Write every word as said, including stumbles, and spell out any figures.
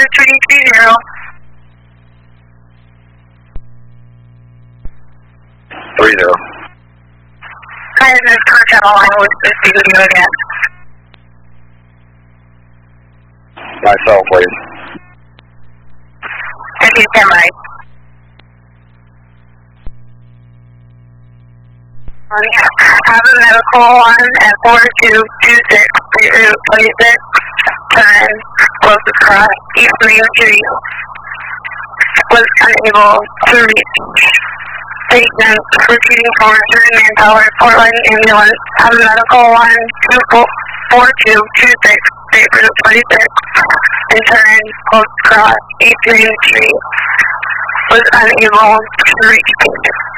three three zero. Three zero. Hi, this is contact line with the studio again. Myself, please. Thank you, stand by. Have a medical on at four two two six zero twenty-six. Turn closest cross East Main Street. Was unable to reach. Patient repeating for three manpower, Portland ambulance. Have a medical on two four two two six zero twenty-six. And turn closest cross East Main Street. Was unable to reach patient.